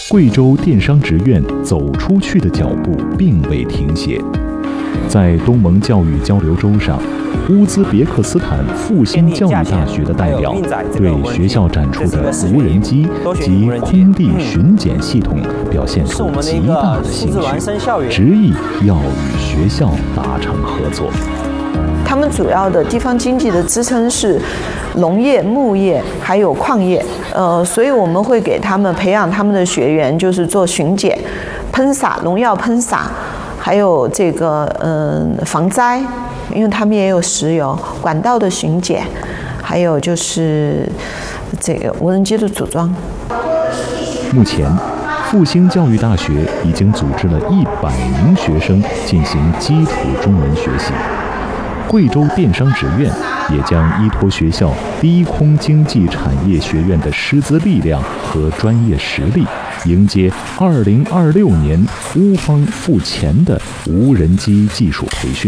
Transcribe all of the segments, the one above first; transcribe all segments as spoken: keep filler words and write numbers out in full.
贵州电商职院走出去的脚步并未停歇。在东盟教育交流周上，乌兹别克斯坦复兴教育大学的代表对学校展出的无人机及空地巡检系统表现出极大的兴趣，执意要与学校达成合作。 他们主要的地方经济的支撑是农业、牧业还有矿业，呃，所以我们会给他们培养他们的学员，就是做巡检、喷洒农药喷洒，还有这个嗯、呃、防灾，因为他们也有石油管道的巡检，还有就是这个无人机的组装。 目前，复兴教育大学已经组织了一百名学生进行基础中文学习。贵州电商职院也将依托学校低空经济产业学院的师资力量和专业实力，迎接二零二六年乌方赴前的无人机技术培训。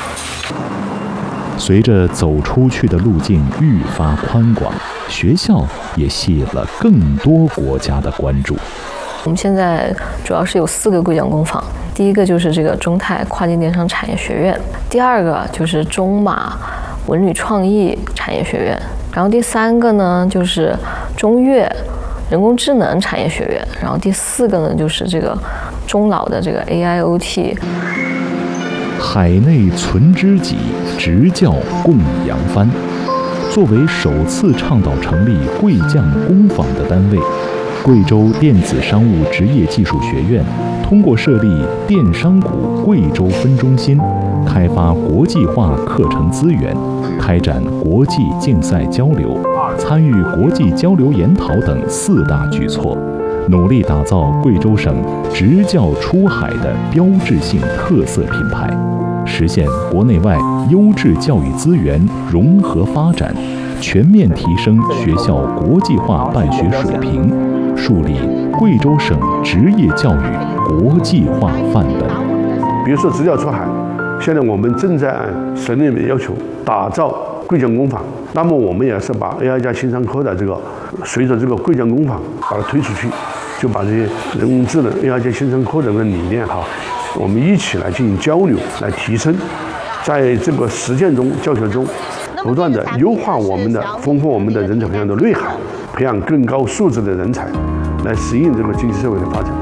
随着走出去的路径愈发宽广，学校也吸引了更多国家的关注。 我们现在主要是有四个贵奖工坊，第一个就是这个中泰跨境电商产业学院，第二个就是中马文旅创意产业学院，然后第三个呢就是中粤人工智能产业学院，然后第四个呢就是这个中老的这个 A I O T。 海内存知己，职教供扬帆。作为首次倡导成立贵匠工坊的单位，贵州电子商务职业技术学院通过设立电商股贵州分中心，开发国际化课程资源，开展国际竞赛交流，参与国际交流研讨等四大举措，努力打造贵州省职教出海的标志性特色品牌，实现国内外优质教育资源融合发展，全面提升学校国际化办学水平，树立贵州省职业教育国际化范本。 比如说职教出海，现在我们正在按省里面要求打造贵匠工坊，那么我们也是把 A I 加新商科的这个随着这个贵匠工坊把它推出去，就把这些人工智能 A I 加新商科的这个理念哈，我们一起来进行交流，来提升，在这个实践中、教学中，不断的优化我们的、丰富我们的人才培养的内涵，培养更高素质的人才，来适应这个经济社会的发展。